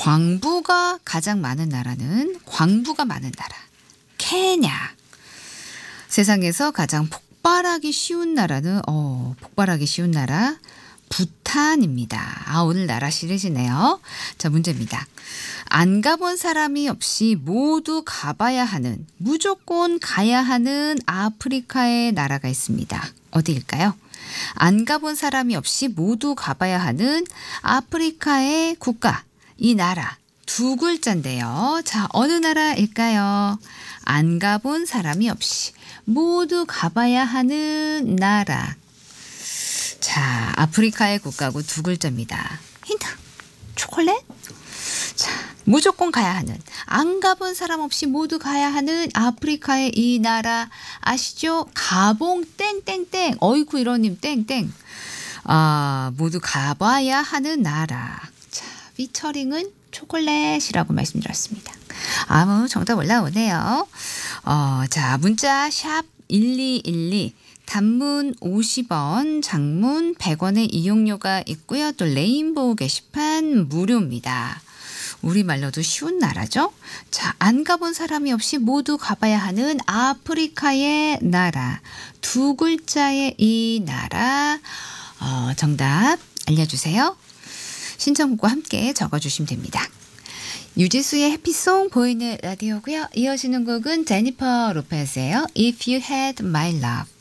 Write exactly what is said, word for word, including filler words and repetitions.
광부가 가장 많은 나라는 광부가 많은 나라. 케냐. 세상에서 가장 폭발하기 쉬운 나라는 어, 폭발하기 쉬운 나라 부탄입니다. 아, 오늘 나라 시리즈네요. 자, 문제입니다. 안 가본 사람이 없이 모두 가봐야 하는, 무조건 가야 하는 아프리카의 나라가 있습니다. 어디일까요? 안 가본 사람이 없이 모두 가봐야 하는 아프리카의 국가, 이 나라 두 글자인데요. 자, 어느 나라일까요? 안 가본 사람이 없이 모두 가봐야 하는 나라. 자, 아프리카의 국가고 두 글자입니다. 힌트. 초콜릿? 자, 무조건 가야 하는, 안 가본 사람 없이 모두 가야 하는 아프리카의 이 나라 아시죠? 가봉 땡땡땡. 어이구 이러님 땡땡. 아, 모두 가봐야 하는 나라. 자, 피처링은 초콜릿이라고 말씀드렸습니다. 아무 정답 올라오네요. 어, 자, 문자 샵 일이일이, 단문 오십 원, 장문 백 원의 이용료가 있고요. 또 레인보우 게시판 무료입니다. 우리말로도 쉬운 나라죠. 자, 안 가본 사람이 없이 모두 가봐야 하는 아프리카의 나라. 두 글자의 이 나라. 어, 정답 알려주세요. 신청곡과 함께 적어주시면 됩니다. 유지수의 해피송 보이는 라디오고요. 이어지는 곡은 제니퍼 로페즈예요. If You Had My Love.